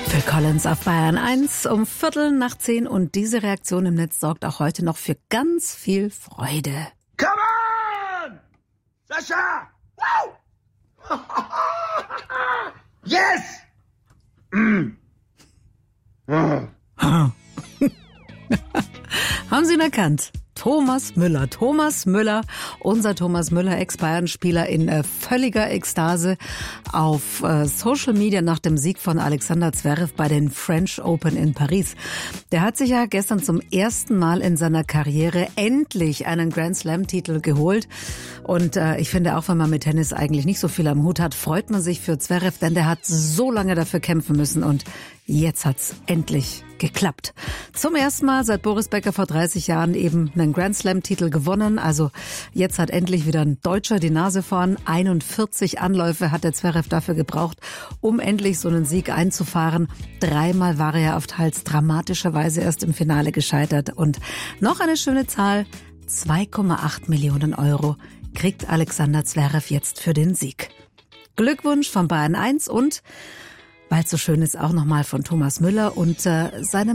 Phil Collins auf Bayern 1 um 9:15 und diese Reaktion im Netz sorgt auch heute noch für ganz viel Freude. Come on! Sascha! Wow! Yes! Haben Sie ihn erkannt? Thomas Müller, unser Thomas Müller, Ex-Bayern-Spieler in völliger Ekstase auf Social Media nach dem Sieg von Alexander Zverev bei den French Open in Paris. Der hat sich ja gestern zum ersten Mal in seiner Karriere endlich einen Grand Slam-Titel geholt. Und ich finde, auch wenn man mit Tennis eigentlich nicht so viel am Hut hat, freut man sich für Zverev, denn der hat so lange dafür kämpfen müssen und jetzt hat's endlich geklappt. Zum ersten Mal seit Boris Becker vor 30 Jahren eben einen Grand Slam-Titel gewonnen. Also jetzt hat endlich wieder ein Deutscher die Nase vorn. 41 Anläufe hat der Zverev dafür gebraucht, um endlich so einen Sieg einzufahren. 3-mal war er ja auf teils dramatischer Weise erst im Finale gescheitert. Und noch eine schöne Zahl, 2,8 Millionen Euro kriegt Alexander Zverev jetzt für den Sieg. Glückwunsch von Bayern 1 und, weil es so schön ist, auch nochmal von Thomas Müller und seinem